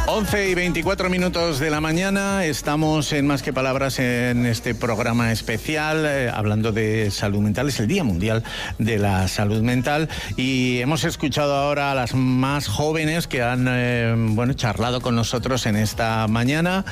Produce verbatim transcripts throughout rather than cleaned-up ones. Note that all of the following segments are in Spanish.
once y veinticuatro minutos de la mañana, estamos en Más que Palabras en este programa especial eh, hablando de salud mental. Es el Día Mundial de la Salud Mental y hemos escuchado ahora a las más jóvenes que han eh, bueno, charlado con nosotros en esta mañana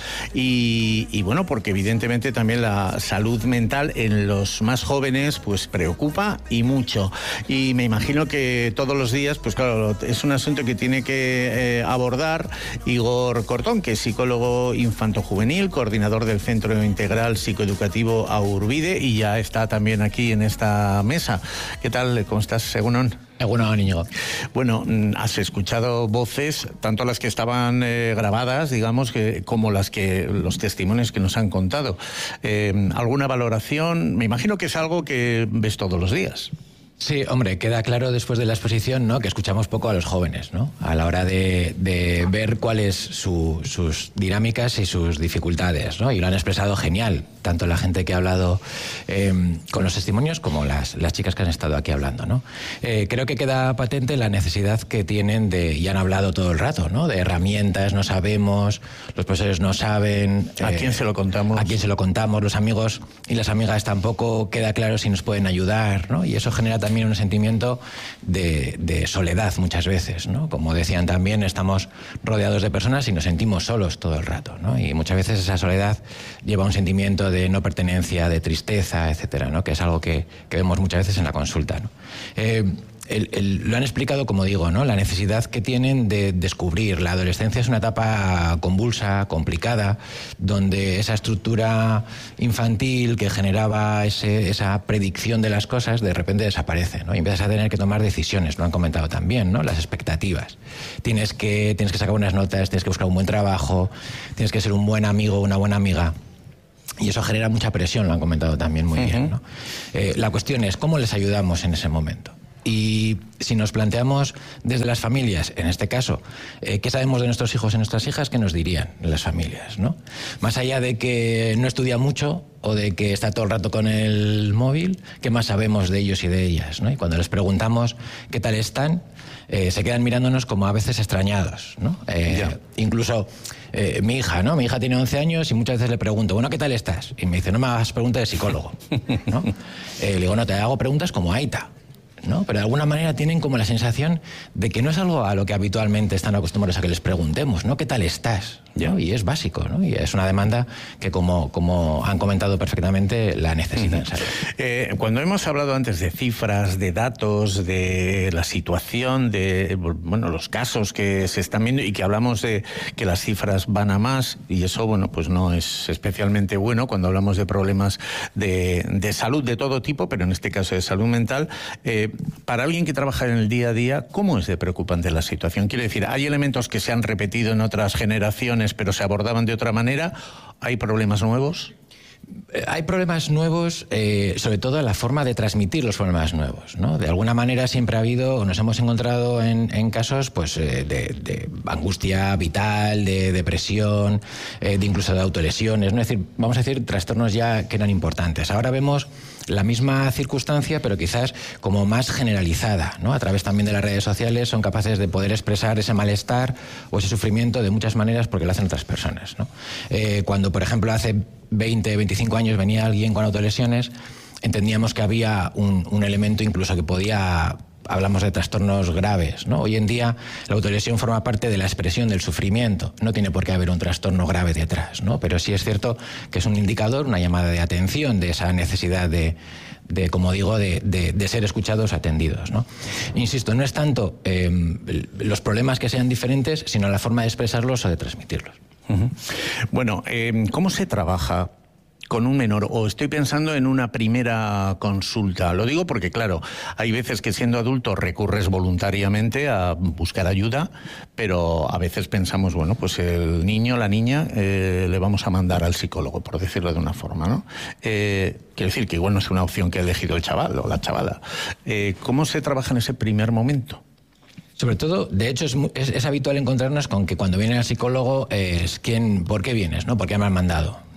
y, y bueno, porque evidentemente también la salud mental en los más jóvenes pues preocupa y mucho. Y me imagino que todos los días, pues claro, es un asunto que tiene que eh, abordar Igor Cortón, que es psicólogo infanto-juvenil, coordinador del Centro Integral Psicoeducativo Aurbide, y ya está también aquí en esta mesa. ¿Qué tal? ¿Cómo estás, Egunon? Egunon, Íñigo. Bueno, has escuchado voces, tanto las que estaban eh, grabadas, digamos, que, como las que los testimonios que nos han contado. Eh, ¿Alguna valoración? Me imagino que es algo que ves todos los días. Sí, hombre, queda claro después de la exposición, ¿no?, que escuchamos poco a los jóvenes, ¿no?, a la hora de, de ver cuáles su, sus dinámicas y sus dificultades, ¿no? Y lo han expresado genial, tanto la gente que ha hablado eh, con los testimonios como las, las chicas que han estado aquí hablando, ¿no? Eh, creo que queda patente la necesidad que tienen de, y han hablado todo el rato, ¿no?, de herramientas, no sabemos, los profesores no saben. ¿A eh, quién se lo contamos? A quién se lo contamos, los amigos y las amigas tampoco queda claro si nos pueden ayudar, ¿no? Y eso genera también también un sentimiento de, de soledad muchas veces, ¿no? Como decían también, estamos rodeados de personas y nos sentimos solos todo el rato, ¿no? Y muchas veces esa soledad lleva a un sentimiento de no pertenencia, de tristeza, etcétera, ¿no?, que es algo que, que vemos muchas veces en la consulta, ¿no? Eh, El, el, lo han explicado, como digo, ¿no?, la necesidad que tienen de descubrir. La adolescencia es una etapa convulsa, complicada, donde esa estructura infantil que generaba ese, esa predicción de las cosas de repente desaparece, ¿no? Y empiezas a tener que tomar decisiones, lo han comentado también, ¿no?, las expectativas. Tienes que, tienes que sacar buenas notas, tienes que buscar un buen trabajo, tienes que ser un buen amigo, una buena amiga. Y eso genera mucha presión, lo han comentado también muy uh-huh. bien, ¿no? Eh, la cuestión es, ¿cómo les ayudamos en ese momento? Y si nos planteamos desde las familias, en este caso, eh, ¿qué sabemos de nuestros hijos y nuestras hijas? ¿Qué nos dirían las familias, ¿no? Más allá de que no estudia mucho o de que está todo el rato con el móvil, ¿qué más sabemos de ellos y de ellas, ¿no? Y cuando les preguntamos qué tal están, eh, se quedan mirándonos como a veces extrañados, ¿no? Eh, yeah. Incluso eh, mi hija, ¿no? Mi hija tiene once años y muchas veces le pregunto, bueno, ¿qué tal estás? Y me dice, no me hagas preguntas de psicólogo, ¿no? Eh, le digo, no, te hago preguntas como Aita, ¿no? Pero de alguna manera tienen como la sensación de que no es algo a lo que habitualmente están acostumbrados a que les preguntemos, ¿no? ¿Qué tal estás? ¿No? Y es básico, ¿no? Y es una demanda que, como, como han comentado perfectamente, la necesitan. Uh-huh. eh, cuando hemos hablado antes de cifras, de datos, de la situación, de bueno, los casos que se están viendo y que hablamos de que las cifras van a más, y eso, bueno, pues no es especialmente bueno cuando hablamos de problemas de, de salud de todo tipo, pero en este caso de salud mental, eh, para alguien que trabaja en el día a día, ¿cómo es de preocupante la situación? Quiero decir, ¿hay elementos que se han repetido en otras generaciones pero se abordaban de otra manera? ¿Hay problemas nuevos? Hay problemas nuevos, eh, sobre todo en la forma de transmitir los problemas nuevos, ¿no? De alguna manera siempre ha habido, o nos hemos encontrado en, en casos pues, eh, de, de angustia vital, de depresión, eh, de incluso de autolesiones, ¿no? Es decir, vamos a decir, trastornos ya que eran importantes. Ahora vemos la misma circunstancia, pero quizás como más generalizada, ¿no? A través también de las redes sociales son capaces de poder expresar ese malestar o ese sufrimiento de muchas maneras porque lo hacen otras personas, ¿no? Eh, cuando, por ejemplo, hace veinte, veinticinco años venía alguien con autolesiones, entendíamos que había un, un elemento incluso que podía... Hablamos de trastornos graves, ¿no? Hoy en día la autolesión forma parte de la expresión del sufrimiento. No tiene por qué haber un trastorno grave detrás, ¿no? Pero sí es cierto que es un indicador, una llamada de atención de esa necesidad de, de como digo, de, de, de ser escuchados, atendidos, ¿no? Insisto, no es tanto eh, los problemas que sean diferentes, sino la forma de expresarlos o de transmitirlos. Uh-huh. Bueno, eh, ¿cómo se trabaja con un menor? O estoy pensando en una primera consulta. Lo digo porque, claro, hay veces que siendo adulto recurres voluntariamente a buscar ayuda, pero a veces pensamos, bueno, pues el niño, la niña, eh, le vamos a mandar al psicólogo, por decirlo de una forma, ¿no? Eh, quiero decir que igual no es una opción que ha elegido el chaval o la chavala. Eh, ¿Cómo se trabaja en ese primer momento? Sobre todo, de hecho, es, es, es habitual encontrarnos con que cuando viene al psicólogo es quién, ¿por qué vienes? ¿No? ¿Por qué me han mandado?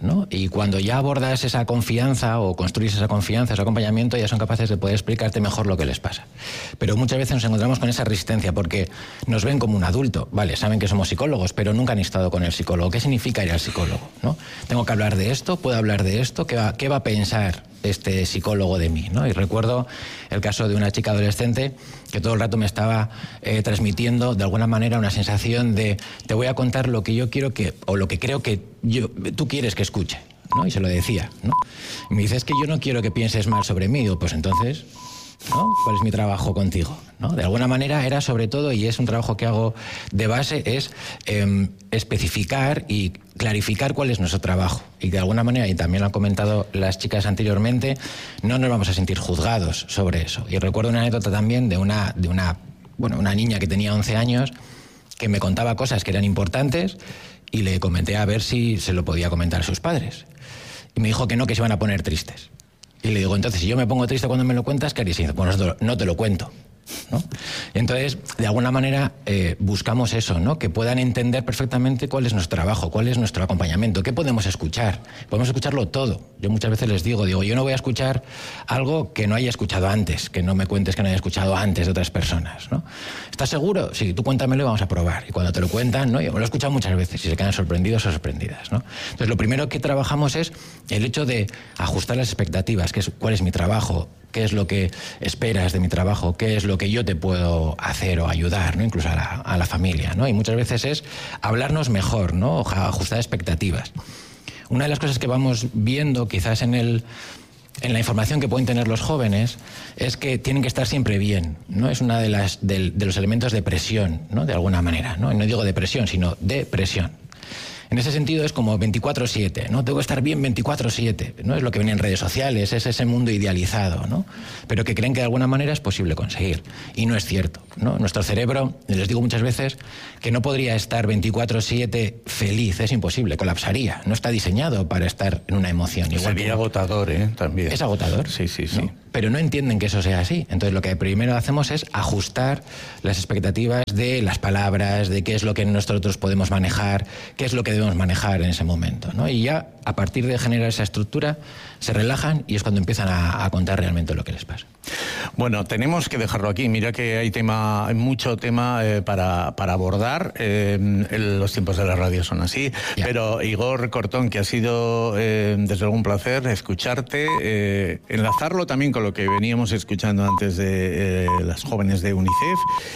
¿no? Y cuando ya abordas esa confianza o construyes esa confianza, ese acompañamiento, ya son capaces de poder explicarte mejor lo que les pasa. Pero muchas veces nos encontramos con esa resistencia porque nos ven como un adulto, vale, saben que somos psicólogos, pero nunca han estado con el psicólogo. ¿Qué significa ir al psicólogo? ¿No? ¿Tengo que hablar de esto? ¿Puedo hablar de esto? ¿Qué va, qué va a pensar este psicólogo de mí? ¿No? Y recuerdo el caso de una chica adolescente que todo el rato me estaba eh, transmitiendo de alguna manera una sensación de te voy a contar lo que yo quiero que, o lo que creo que yo, tú quieres que escuche, ¿no? Y se lo decía, ¿no? Y me dice, es que yo no quiero que pienses mal sobre mí. Digo, pues entonces, ¿no? ¿Cuál es mi trabajo contigo? ¿No? De alguna manera era sobre todo, y es un trabajo que hago de base, es eh, especificar y clarificar cuál es nuestro trabajo. Y de alguna manera, y también lo han comentado las chicas anteriormente, no nos vamos a sentir juzgados sobre eso. Y recuerdo una anécdota también de una, de una, bueno, una niña que tenía once años que me contaba cosas que eran importantes y le comenté a ver si se lo podía comentar a sus padres. Y me dijo que no, que se iban a poner tristes. Y le digo, entonces, si yo me pongo triste cuando me lo cuentas, ¿qué harías? Y dice, pues no te lo cuento, ¿no? Y entonces, de alguna manera, eh, buscamos eso, ¿no? Que puedan entender perfectamente cuál es nuestro trabajo, cuál es nuestro acompañamiento, qué podemos escuchar. Podemos escucharlo todo. Yo muchas veces les digo, digo, yo no voy a escuchar algo que no haya escuchado antes, que no me cuentes que no haya escuchado antes de otras personas, ¿no? ¿Estás seguro? Sí, tú cuéntamelo y vamos a probar. Y cuando te lo cuentan, ¿no? Yo me lo he escuchado muchas veces y se quedan sorprendidos o sorprendidas, ¿no? Entonces, lo primero que trabajamos es el hecho de ajustar las expectativas, que es cuál es mi trabajo, qué es lo que esperas de mi trabajo, qué es lo que yo te puedo hacer o ayudar, ¿no? Incluso a la, a la familia, ¿no? Y muchas veces es hablarnos mejor, ¿no? O ajustar expectativas. Una de las cosas que vamos viendo quizás en el en la información que pueden tener los jóvenes es que tienen que estar siempre bien, ¿no? Es una de las de, de los elementos de presión, ¿no? De alguna manera, ¿no? Y no digo depresión, sino de presión. En ese sentido es como veinticuatro siete, ¿no? Tengo que estar bien veinticuatro siete, ¿no? Es lo que viene en redes sociales, es ese mundo idealizado, ¿no? Pero que creen que de alguna manera es posible conseguir. Y no es cierto, ¿no? Nuestro cerebro, les digo muchas veces, que no podría estar veinticuatro siete feliz, es imposible, colapsaría. No está diseñado para estar en una emoción. Igual Sería agotador, ¿eh? También. Es agotador. Sí, sí, sí. ¿No? Pero no entienden que eso sea así. Entonces lo que primero hacemos es ajustar las expectativas de las palabras, de qué es lo que nosotros podemos manejar, qué es lo que debemos manejar en ese momento, ¿no? Y ya a partir de generar esa estructura se relajan y es cuando empiezan a, a contar realmente lo que les pasa. Bueno, tenemos que dejarlo aquí. Mira que hay tema, hay mucho tema eh, para, para abordar. Eh, el, los tiempos de la radio son así. Ya. Pero Igor Cortón, que ha sido eh, desde luego un placer escucharte, eh, enlazarlo también con lo que veníamos escuchando antes de eh, las jóvenes de UNICEF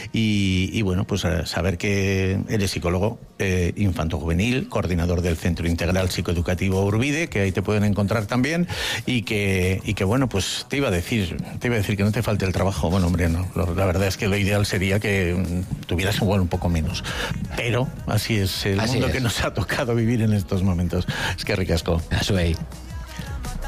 y, y bueno, pues saber que eres psicólogo eh, infanto-juvenil, coordinador del Centro Integral Psicoeducativo Urbide, que ahí te pueden encontrar también y que, y que bueno, pues te iba a decir, te iba a decir que no te falte el trabajo. Bueno, hombre, no, la verdad es que lo ideal sería que tuvieras igual un poco menos, pero así es el así mundo es. Que nos ha tocado vivir en estos momentos. Es que ricasco. A su vez.